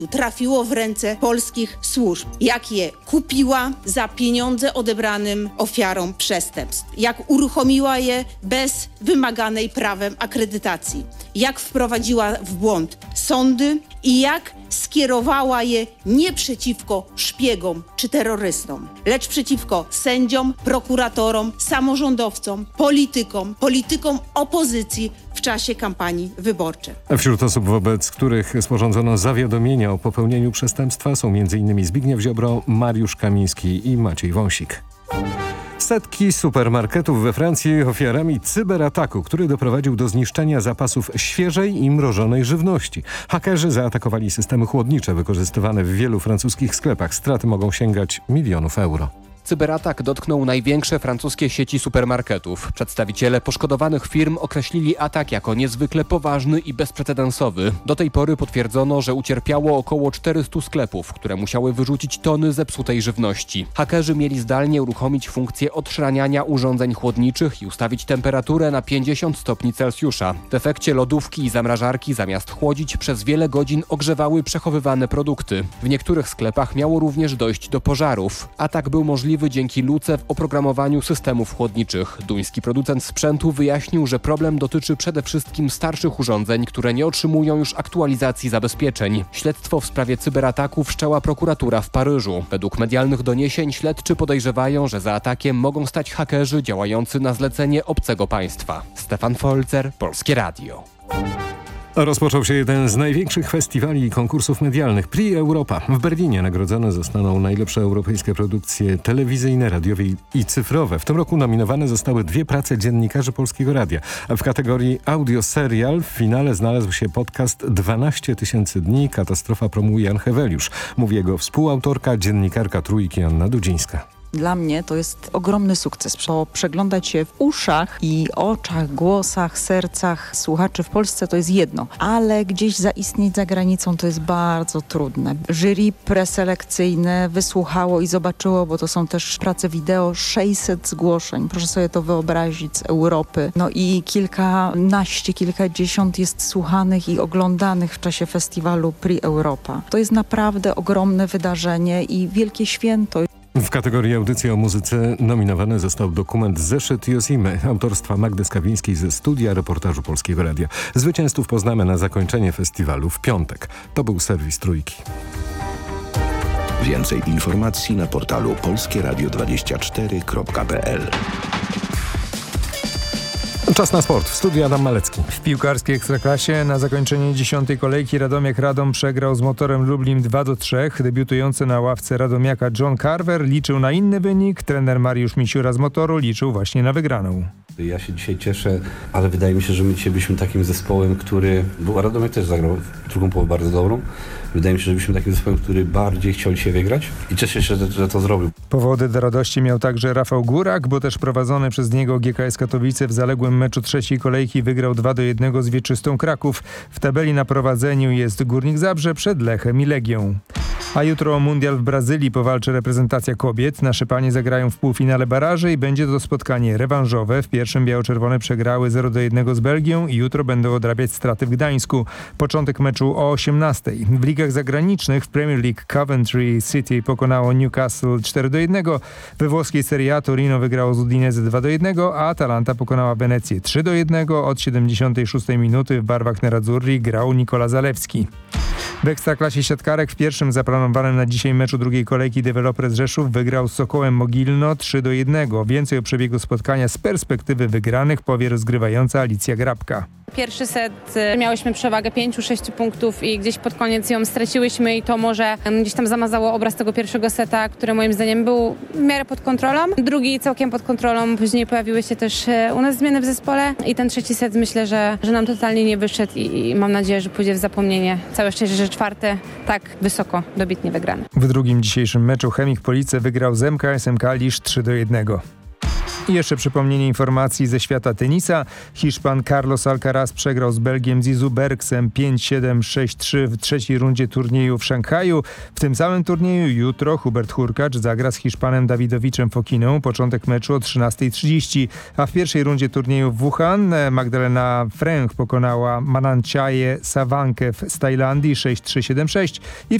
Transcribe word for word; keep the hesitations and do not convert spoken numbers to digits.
trafiło w ręce polskich służb. Jak je kupiła za pieniądze odebranym ofiarom przestępstw. Jak uruchomiła je bez wymaganej prawem akredytacji. Jak wprowadziła w błąd sądy i jak skierowała je nie przeciwko szpiegom czy terrorystom, lecz przeciwko sędziom, prokuratorom, samorządowcom, politykom, politykom opozycji w czasie kampanii wyborczej. Wśród osób, wobec których sporządzono zawiadomienia o popełnieniu przestępstwa są między innymi Zbigniew Ziobro, Mariusz Kamiński i Maciej Wąsik. Setki supermarketów we Francji ofiarami cyberataku, który doprowadził do zniszczenia zapasów świeżej i mrożonej żywności. Hakerzy zaatakowali systemy chłodnicze wykorzystywane w wielu francuskich sklepach. Straty mogą sięgać milionów euro. Cyberatak dotknął największe francuskie sieci supermarketów. Przedstawiciele poszkodowanych firm określili atak jako niezwykle poważny i bezprecedensowy. Do tej pory potwierdzono, że ucierpiało około czterystu sklepów, które musiały wyrzucić tony zepsutej żywności. Hakerzy mieli zdalnie uruchomić funkcję odszraniania urządzeń chłodniczych i ustawić temperaturę na pięćdziesiąt stopni Celsjusza. W efekcie lodówki i zamrażarki zamiast chłodzić przez wiele godzin ogrzewały przechowywane produkty. W niektórych sklepach miało również dojść do pożarów. Atak był możliwy dzięki luce w oprogramowaniu systemów chłodniczych. Duński producent sprzętu wyjaśnił, że problem dotyczy przede wszystkim starszych urządzeń, które nie otrzymują już aktualizacji zabezpieczeń. Śledztwo w sprawie cyberataku wszczęła prokuratura w Paryżu. Według medialnych doniesień śledczy podejrzewają, że za atakiem mogą stać hakerzy działający na zlecenie obcego państwa. Stefan Folzer, Polskie Radio. Rozpoczął się jeden z największych festiwali i konkursów medialnych, Prix Europa. W Berlinie nagrodzone zostaną najlepsze europejskie produkcje telewizyjne, radiowe i cyfrowe. W tym roku nominowane zostały dwie prace dziennikarzy Polskiego Radia. W kategorii audio serial w finale znalazł się podcast dwanaście tysięcy dni. Katastrofa promuje Jan Heweliusz. Mówi jego współautorka, dziennikarka Trójki Anna Dudzińska. Dla mnie to jest ogromny sukces. Przeglądać się w uszach i oczach, głosach, sercach słuchaczy w Polsce to jest jedno, ale gdzieś zaistnieć za granicą to jest bardzo trudne. Jury preselekcyjne wysłuchało i zobaczyło, bo to są też prace wideo, sześćset zgłoszeń. Proszę sobie to wyobrazić z Europy. No i kilkanaście, kilkadziesiąt jest słuchanych i oglądanych w czasie festiwalu Prix Europa. To jest naprawdę ogromne wydarzenie i wielkie święto. W kategorii audycji o muzyce nominowany został dokument Zeszyt Josimy autorstwa Magdy Skawińskiej ze studia reportażu Polskiego Radia. Zwycięzców poznamy na zakończenie festiwalu w piątek. To był serwis Trójki. Więcej informacji na portalu polskie radio dwadzieścia cztery kropka p l. Czas na sport. W studiu Adam Malecki. W piłkarskiej Ekstraklasie na zakończenie dziesiątej kolejki Radomiak Radom przegrał z Motorem Lublin dwa do trzech. Debiutujący na ławce Radomiaka John Carver liczył na inny wynik. Trener Mariusz Misiura z Motoru liczył właśnie na wygraną. Ja się dzisiaj cieszę, ale wydaje mi się, że my dzisiaj byliśmy takim zespołem, który... Bo Radomiak też zagrał drugą połowę bardzo dobrą. Wydaje mi się, że byliśmy takim zespołem, który bardziej chciał dzisiaj wygrać i cieszę się, że, że to zrobił. Powody do radości miał także Rafał Górak, bo też prowadzony przez niego G K S Katowice w zaległym meczu trzeciej kolejki wygrał dwa do jednego z Wieczystą Kraków. W tabeli na prowadzeniu jest Górnik Zabrze przed Lechem i Legią. A jutro o mundial w Brazylii powalczy reprezentacja kobiet. Nasze panie zagrają w półfinale baraży i będzie to spotkanie rewanżowe. W pierwszym biało-czerwone przegrały zero do jednego z Belgią i jutro będą odrabiać straty w Gdańsku. Początek meczu o osiemnastej. W ligach zagranicznych w Premier League Coventry City pokonało Newcastle cztery do jednego. We włoskiej Serie A Torino wygrało z Udinese dwa do jednego, a Atalanta pokonała Wenecję trzy do jednego. Od siedemdziesiątej szóstej minuty w barwach Nerazzurri grał Nikola Zalewski. W Ekstraklasie siatkarek w pierwszym zaplanowanym na dzisiaj meczu drugiej kolejki deweloper z Rzeszów wygrał z Sokołem Mogilno trzy do jednego. Więcej o przebiegu spotkania z perspektywy wygranych powie rozgrywająca Alicja Grabka. Pierwszy set miałyśmy przewagę pięciu sześciu punktów i gdzieś pod koniec ją straciłyśmy i to może gdzieś tam zamazało obraz tego pierwszego seta, który moim zdaniem był w miarę pod kontrolą. Drugi całkiem pod kontrolą, później pojawiły się też u nas zmiany w zespole i ten trzeci set myślę, że, że nam totalnie nie wyszedł i, i mam nadzieję, że pójdzie w zapomnienie. Całe szczęście, że czwarte tak wysoko, dobitnie wygrane. W drugim dzisiejszym meczu Chemik Police wygrał z M K S M Kalisz trzy do jednego. I jeszcze przypomnienie informacji ze świata tenisa. Hiszpan Carlos Alcaraz przegrał z Belgiem Zizu Bergsem pięć siedem sześć trzy w trzeciej rundzie turnieju w Szanghaju. W tym samym turnieju jutro Hubert Hurkacz zagra z Hiszpanem Dawidowiczem Fokiną. Początek meczu o trzynasta trzydzieści, a w pierwszej rundzie turnieju w Wuhan Magdalena Fręch pokonała Mananchaje Sawankew z Tajlandii sześć trzy siedem sześć i